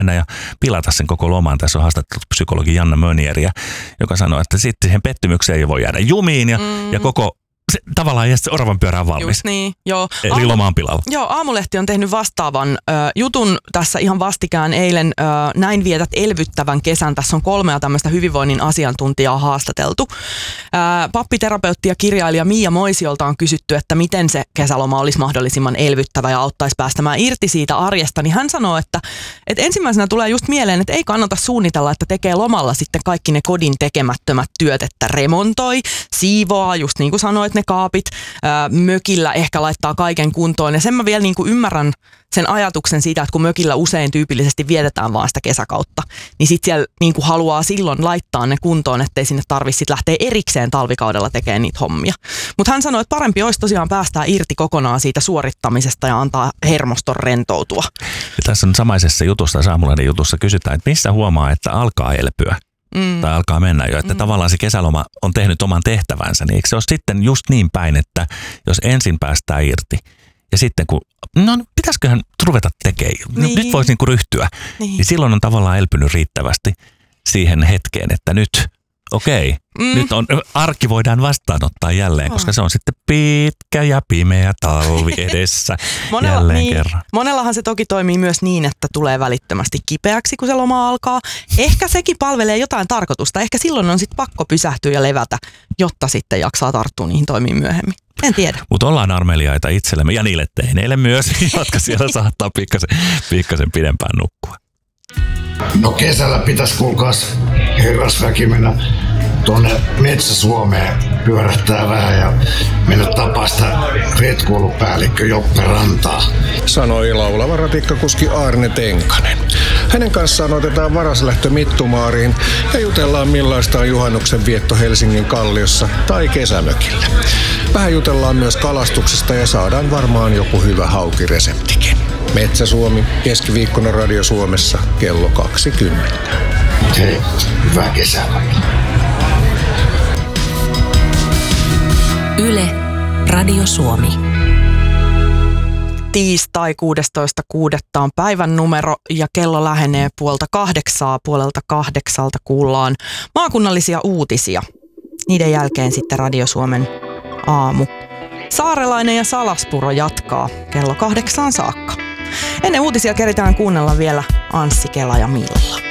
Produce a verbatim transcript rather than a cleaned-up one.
mennä ja pilata sen koko loman. Tässä on haastattelut psykologi Janna Mönieriä, joka sanoo, että sitten siihen pettymykseen ei voi jäädä jumiin ja, mm. ja koko se, tavallaan ja se oravan pyörä on valmis. Just niin, joo. Eli Aamu, loma on pilalla. Joo, Aamulehti on tehnyt vastaavan ö, jutun tässä ihan vastikään eilen. Ö, näin vietät elvyttävän kesän. Tässä on kolmea tämmöistä hyvinvoinnin asiantuntijaa haastateltu. Ö, pappiterapeutti ja kirjailija Mia Moisiolta on kysytty, että miten se kesäloma olisi mahdollisimman elvyttävä ja auttaisi päästämään irti siitä arjesta. Niin hän sanoo, että, että ensimmäisenä tulee just mieleen, että ei kannata suunnitella, että tekee lomalla sitten kaikki ne kodin tekemättömät työt, että remontoi, siivoaa, just niin kuin sanoit, ne kaapit, ää, mökillä ehkä laittaa kaiken kuntoon. Ja sen mä vielä niin kuin ymmärrän sen ajatuksen siitä, että kun mökillä usein tyypillisesti vietetään vaan sitä kesäkautta, niin sit siellä niin kuin haluaa silloin laittaa ne kuntoon, ettei sinne tarvitse sit lähteä erikseen talvikaudella tekemään niitä hommia. Mutta hän sanoi, että parempi olisi tosiaan päästää irti kokonaan siitä suorittamisesta ja antaa hermoston rentoutua. Ja tässä on samaisessa jutussa, Saamulainen jutussa kysytään, että missä huomaa, että alkaa elpyä. Mm. Tai alkaa mennä jo, että mm. tavallaan se kesäloma on tehnyt oman tehtävänsä, niin eikö se ole sitten just niin päin, että jos ensin päästään irti ja sitten kun, no pitäisiköhän ruveta tekemään, niin. nyt voisi niinku ryhtyä, niin. niin silloin on tavallaan elpynyt riittävästi siihen hetkeen, että nyt okei, mm. nyt on, arki voidaan vastaanottaa jälleen, oh. koska se on sitten pitkä ja pimeä talvi edessä Monella, jälleen niin, kerran. Monellahan se toki toimii myös niin, että tulee välittömästi kipeäksi, kun se loma alkaa. Ehkä sekin palvelee jotain tarkoitusta. Ehkä silloin on sitten pakko pysähtyä ja levätä, jotta sitten jaksaa tarttua niihin toimiin myöhemmin. En tiedä. Mutta ollaan armeliaita itsellemme ja niille teineille myös, jotka siellä saattaa pikkasen, pikkasen pidempään nukkua. No kesällä pitäisi kuulkaas herrasväki mennä tuonne Metsä-Suomeen pyörähtää vähän ja mennä tapaa sitä retkuilupäällikkö Joppe Rantaa. Sanoi laulava ratikkakuski Arne Tenkanen. Hänen kanssaan otetaan varaslähtö Mittumaariin ja jutellaan millaista on juhannuksen vietto Helsingin Kalliossa tai kesämökillä. Vähän jutellaan myös kalastuksesta ja saadaan varmaan joku hyvä haukireseptikin. Metsä-Suomi, keskiviikkona Radio Suomessa, kello kaksikymmentä. Hei, hyvää kesää. Yle, Radio Suomi. Tiistai kuudestoista kuudetta on päivän numero ja kello lähenee puolta kahdeksaa. Puolelta kahdeksalta kuullaan maakunnallisia uutisia. Niiden jälkeen sitten Radio Suomen aamu. Saarelainen ja Salaspuro jatkaa kello kahdeksaan saakka. Ennen uutisia keritään kuunnella vielä Anssi Kela ja Milla.